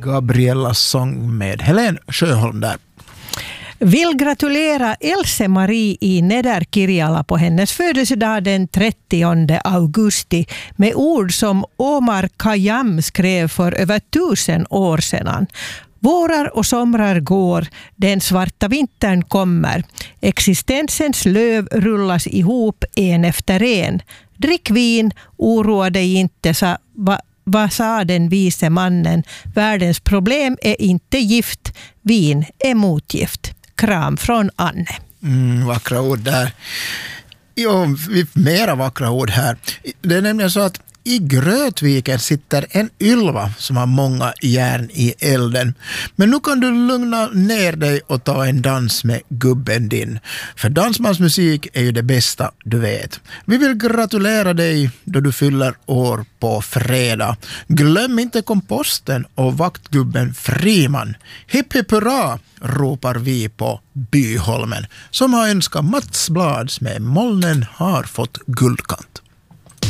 Gabriellas sång med Helen Sjöholm där. Vill gratulera Else Marie i Nederkirjala på hennes födelsedag den 30 augusti med ord som Omar Khayyam skrev för över 1000 år sedan. Vårar och somrar går, den svarta vintern kommer. Existensens löv rullas ihop en efter en. Drick vin, oroa dig inte, vad sa den vise mannen? Världens problem är inte gift, vin är motgift. Kram från Anne. Vackra ord där. Jo, mera vackra ord här. Det är nämligen så att i Grötviken sitter en ylva som har många järn i elden. Men nu kan du lugna ner dig och ta en dans med gubben din. För dansmansmusik är ju det bästa du vet. Vi vill gratulera dig då du fyller år på fredag. Glöm inte komposten och vaktgubben Friman. Hipp hipp hurra, ropar vi på Byholmen som har önskat Mats Blads med Molnen har fått guldkant.